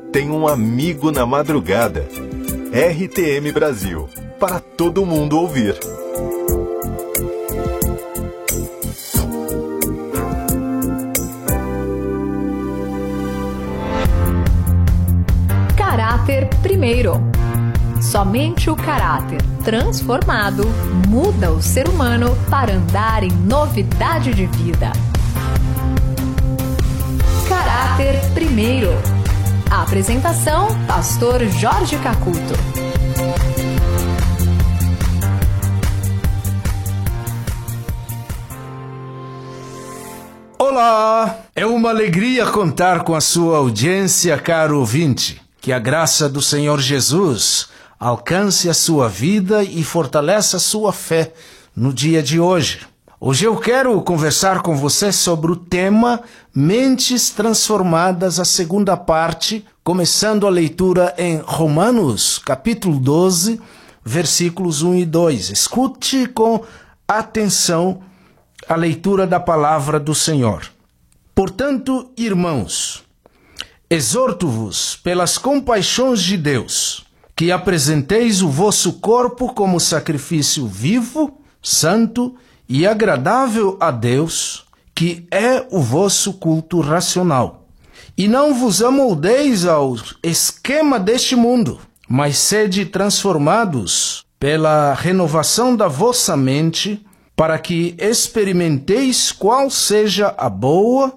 tem um amigo na madrugada. RTM Brasil, para todo mundo ouvir. Caráter primeiro. Somente o caráter transformado muda o ser humano para andar em novidade de vida. Caráter primeiro. A apresentação, Pastor Jorge Cacuto. Olá! É uma alegria contar com a sua audiência, caro ouvinte. Que a graça do Senhor Jesus alcance a sua vida e fortaleça a sua fé no dia de hoje. Hoje eu quero conversar com você sobre o tema Mentes Transformadas, a segunda parte, começando a leitura em Romanos, capítulo 12, versículos 1 e 2. Escute com atenção a leitura da palavra do Senhor. Portanto, irmãos, exorto-vos pelas compaixões de Deus, que apresenteis o vosso corpo como sacrifício vivo, santo e agradável a Deus, que é o vosso culto racional. E não vos amoldeis ao esquema deste mundo, mas sede transformados pela renovação da vossa mente, para que experimenteis qual seja a boa,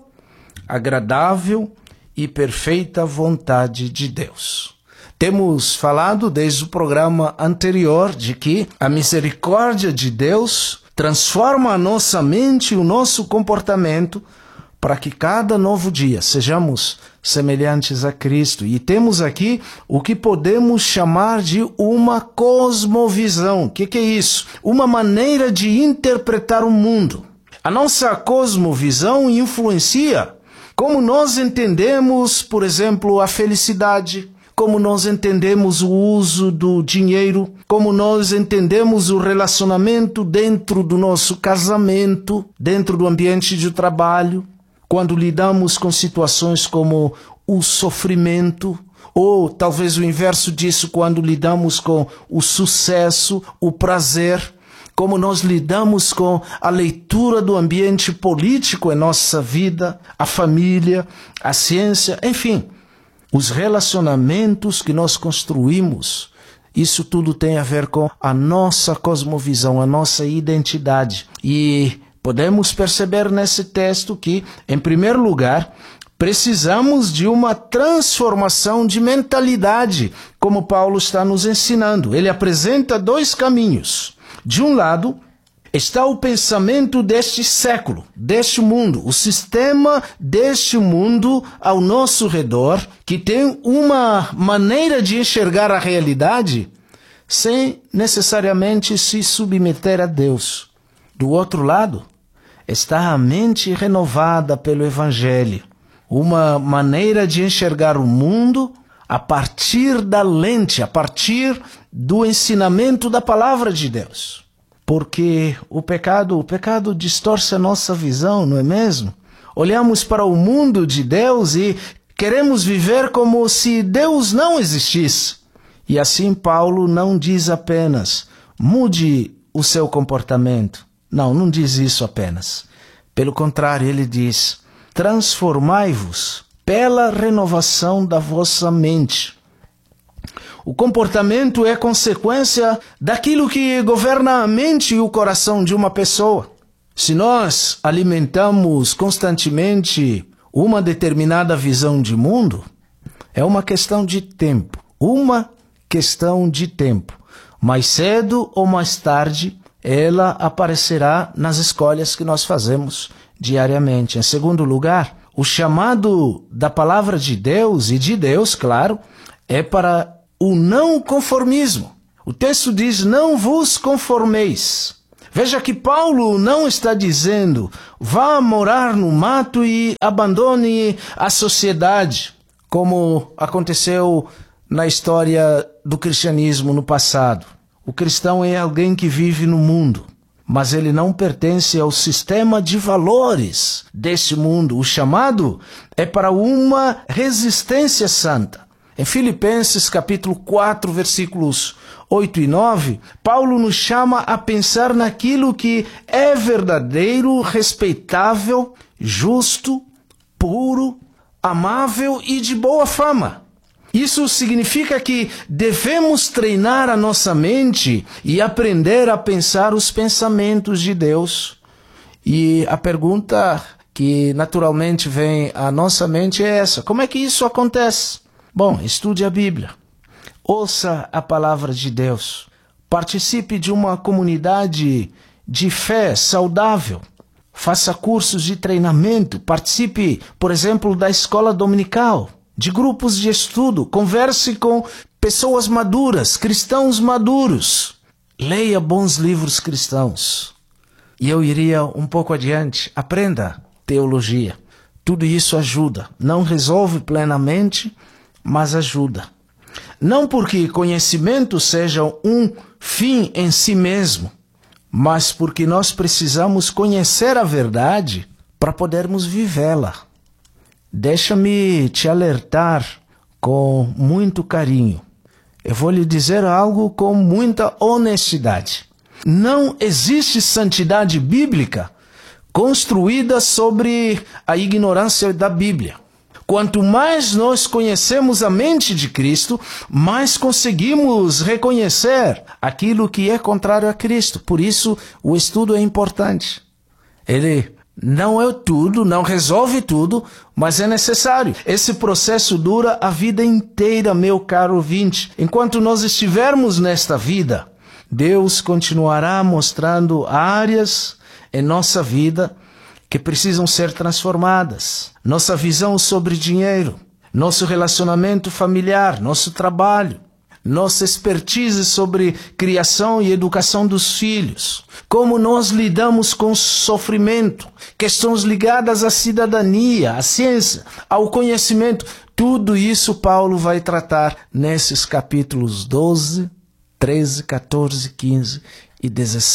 agradável e perfeita vontade de Deus. Temos falado desde o programa anterior de que a misericórdia de Deus transforma a nossa mente e o nosso comportamento para que cada novo dia sejamos semelhantes a Cristo. E temos aqui o que podemos chamar de uma cosmovisão. O que é isso? Uma maneira de interpretar o mundo. A nossa cosmovisão influencia como nós entendemos, por exemplo, a felicidade, como nós entendemos o uso do dinheiro, como nós entendemos o relacionamento dentro do nosso casamento, dentro do ambiente de trabalho, quando lidamos com situações como o sofrimento, ou talvez o inverso disso, quando lidamos com o sucesso, o prazer, como nós lidamos com a leitura do ambiente político em nossa vida, a família, a ciência, enfim, os relacionamentos que nós construímos, isso tudo tem a ver com a nossa cosmovisão, a nossa identidade. E podemos perceber nesse texto que, em primeiro lugar, precisamos de uma transformação de mentalidade, como Paulo está nos ensinando. Ele apresenta dois caminhos. De um lado, está o pensamento deste século, deste mundo, o sistema deste mundo ao nosso redor, que tem uma maneira de enxergar a realidade sem necessariamente se submeter a Deus. Do outro lado, está a mente renovada pelo Evangelho, uma maneira de enxergar o mundo a partir da lente, a partir do ensinamento da palavra de Deus. Porque o pecado distorce a nossa visão, não é mesmo? Olhamos para o mundo de Deus e queremos viver como se Deus não existisse. E assim Paulo não diz apenas, mude o seu comportamento. Não diz isso apenas. Pelo contrário, ele diz, transformai-vos pela renovação da vossa mente. O comportamento é consequência daquilo que governa a mente e o coração de uma pessoa. Se nós alimentamos constantemente uma determinada visão de mundo, é uma questão de tempo. Mais cedo ou mais tarde, ela aparecerá nas escolhas que nós fazemos diariamente. Em segundo lugar, o chamado da palavra de Deus, e de Deus, claro, é para o não conformismo. O texto diz, não vos conformeis. Veja que Paulo não está dizendo, vá morar no mato e abandone a sociedade, como aconteceu na história do cristianismo no passado. O cristão é alguém que vive no mundo, mas ele não pertence ao sistema de valores deste mundo. O chamado é para uma resistência santa. Em Filipenses capítulo 4, versículos 8 e 9, Paulo nos chama a pensar naquilo que é verdadeiro, respeitável, justo, puro, amável e de boa fama. Isso significa que devemos treinar a nossa mente e aprender a pensar os pensamentos de Deus. E a pergunta que naturalmente vem à nossa mente é essa: como é que isso acontece? Bom, estude a Bíblia, ouça a palavra de Deus, participe de uma comunidade de fé saudável, faça cursos de treinamento, participe, por exemplo, da escola dominical, de grupos de estudo, converse com pessoas maduras, cristãos maduros, leia bons livros cristãos. E eu iria um pouco adiante, aprenda teologia. Tudo isso ajuda, não resolve plenamente, mas ajuda. Não porque conhecimento seja um fim em si mesmo, mas porque nós precisamos conhecer a verdade para podermos vivê-la. Deixa-me te alertar com muito carinho. Eu vou lhe dizer algo com muita honestidade. Não existe santidade bíblica construída sobre a ignorância da Bíblia. Quanto mais nós conhecemos a mente de Cristo, mais conseguimos reconhecer aquilo que é contrário a Cristo. Por isso, o estudo é importante. Ele não é tudo, não resolve tudo, mas é necessário. Esse processo dura a vida inteira, meu caro ouvinte. Enquanto nós estivermos nesta vida, Deus continuará mostrando áreas em nossa vida que precisam ser transformadas. Nossa visão sobre dinheiro, nosso relacionamento familiar, nosso trabalho, nossa expertise sobre criação e educação dos filhos, como nós lidamos com o sofrimento, questões ligadas à cidadania, à ciência, ao conhecimento. Tudo isso Paulo vai tratar nesses capítulos 12, 13, 14, 15 e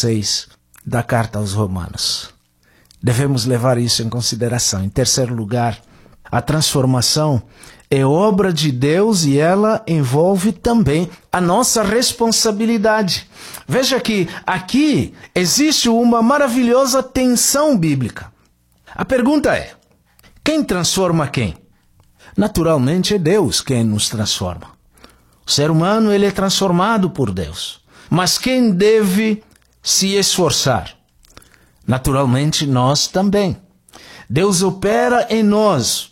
16 da carta aos Romanos. Devemos levar isso em consideração. Em terceiro lugar, a transformação é obra de Deus e ela envolve também a nossa responsabilidade. Veja que aqui existe uma maravilhosa tensão bíblica. A pergunta é: quem transforma quem? Naturalmente é Deus quem nos transforma. O ser humano ele é transformado por Deus. Mas quem deve se esforçar? Naturalmente, nós também. Deus opera em nós,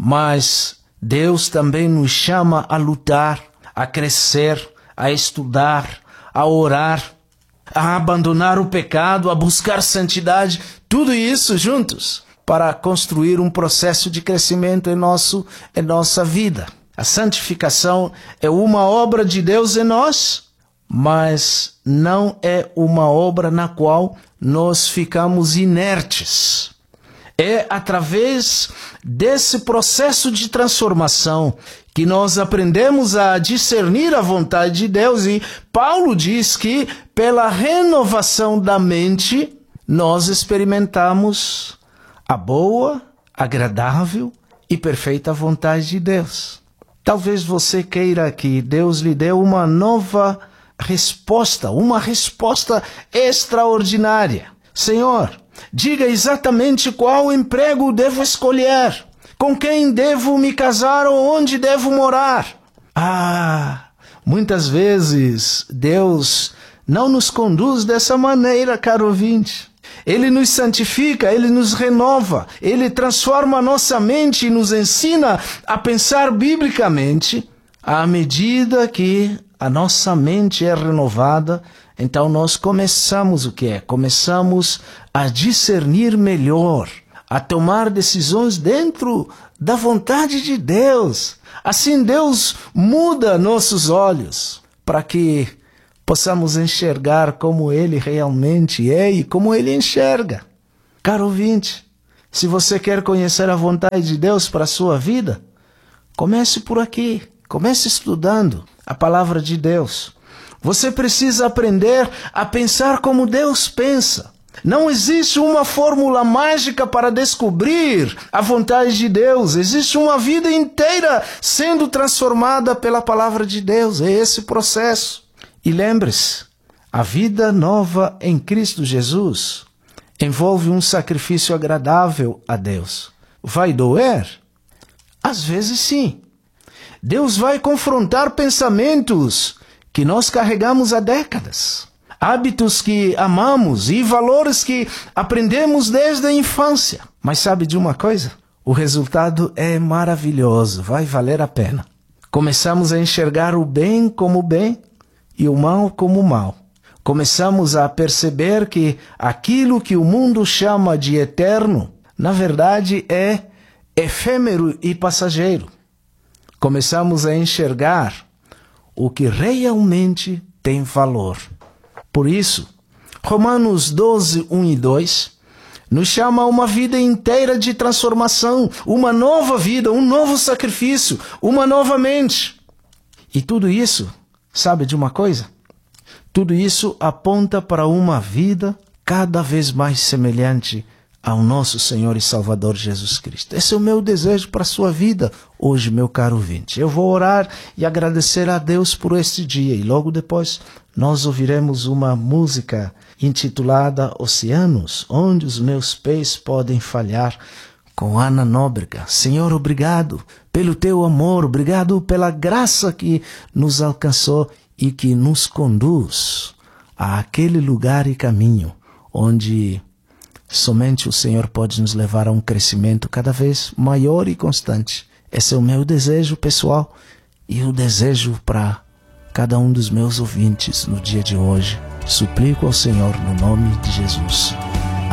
mas Deus também nos chama a lutar, a crescer, a estudar, a orar, a abandonar o pecado, a buscar santidade, tudo isso juntos, para construir um processo de crescimento em nossa vida. A santificação é uma obra de Deus em nós, mas não é uma obra na qual nós ficamos inertes. É através desse processo de transformação que nós aprendemos a discernir a vontade de Deus. E Paulo diz que pela renovação da mente nós experimentamos a boa, agradável e perfeita vontade de Deus. Talvez você queira que Deus lhe dê uma nova resposta, uma resposta extraordinária. Senhor, diga exatamente qual emprego devo escolher, com quem devo me casar ou onde devo morar. Muitas vezes Deus não nos conduz dessa maneira, caro ouvinte. Ele nos santifica, Ele nos renova, Ele transforma a nossa mente e nos ensina a pensar biblicamente. À medida que a nossa mente é renovada, então nós começamos Começamos a discernir melhor, a tomar decisões dentro da vontade de Deus. Assim Deus muda nossos olhos para que possamos enxergar como Ele realmente é e como Ele enxerga. Caro ouvinte, se você quer conhecer a vontade de Deus para a sua vida, comece por aqui. Comece estudando a palavra de Deus. Você precisa aprender a pensar como Deus pensa. Não existe uma fórmula mágica para descobrir a vontade de Deus. Existe uma vida inteira sendo transformada pela palavra de Deus. É esse processo. E lembre-se, a vida nova em Cristo Jesus envolve um sacrifício agradável a Deus. Vai doer? Às vezes sim. Deus vai confrontar pensamentos que nós carregamos há décadas. Hábitos que amamos e valores que aprendemos desde a infância. Mas sabe de uma coisa? O resultado é maravilhoso, vai valer a pena. Começamos a enxergar o bem como bem e o mal como mal. Começamos a perceber que aquilo que o mundo chama de eterno, na verdade é efêmero e passageiro. Começamos a enxergar o que realmente tem valor. Por isso, Romanos 12, 1 e 2, nos chama a uma vida inteira de transformação, uma nova vida, um novo sacrifício, uma nova mente. E tudo isso, sabe de uma coisa? Tudo isso aponta para uma vida cada vez mais semelhante ao nosso Senhor e Salvador Jesus Cristo. Esse é o meu desejo para a sua vida hoje, meu caro ouvinte. Eu vou orar e agradecer a Deus por este dia. E logo depois nós ouviremos uma música intitulada Oceanos, onde os meus pés podem falhar, com Ana Nóbrega. Senhor, obrigado pelo teu amor, obrigado pela graça que nos alcançou e que nos conduz àquele lugar e caminho onde somente o Senhor pode nos levar a um crescimento cada vez maior e constante. Esse é o meu desejo pessoal e o desejo para cada um dos meus ouvintes no dia de hoje. Suplico ao Senhor no nome de Jesus.